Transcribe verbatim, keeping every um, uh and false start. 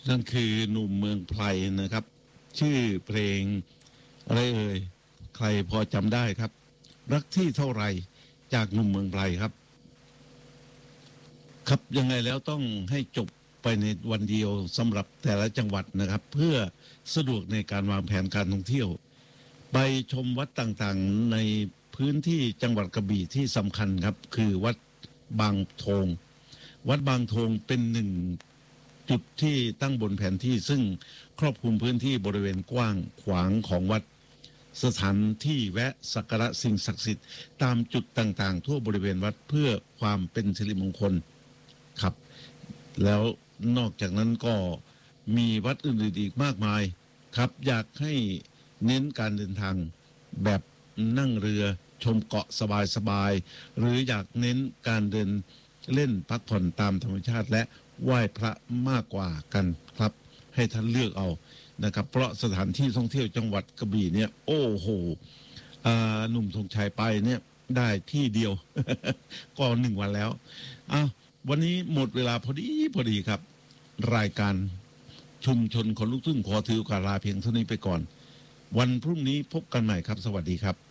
นั่นคือหนุ่มเมืองไพรนะครับชื่อเพลงอะไรเอ่ยใครพอจำได้ครับรักที่เท่าไรจากหนุ่มเมืองไพรครับครับยังไงแล้วต้องให้จบไปในวันเดียวสำหรับแต่ละจังหวัดนะครับเพื่อสะดวกในการวางแผนการท่องเที่ยวไปชมวัดต่างๆในพื้นที่จังหวัดกระบี่ที่สำคัญครับคือวัดบางโทงวัดบางโทงเป็นหนึ่งจุดที่ตั้งบนแผนที่ซึ่งครอบคลุมพื้นที่บริเวณกว้างขวางของวัดสถานที่แวะสักการะสิ่งศักดิ์สิทธิ์ตามจุดต่างๆทั่วบริเวณวัดเพื่อความเป็นสิริมงคลครับแล้วนอกจากนั้นก็มีวัดอื่นๆอีกมากมายครับอยากให้เน้นการเดินทางแบบนั่งเรือชมเกาะสบายๆหรืออยากเน้นการเดินเล่นพักผ่อนตามธรรมชาติและไหว้พระมากกว่ากันครับให้ท่านเลือกเอานะครับเพราะสถานที่ท่องเที่ยวจังหวัดกระบี่เนี่ยโอ้โหหนุ่มธงชัยไปเนี่ยได้ที่เดียว ก็หนึ่งวันแล้วอ้าววันนี้หมดเวลาพอดีพอดีครับรายการชุมชนคนลูกทุ่งขอถือโอกาสลาเพียงเท่านี้ไปก่อนวันพรุ่งนี้พบกันใหม่ครับสวัสดีครับ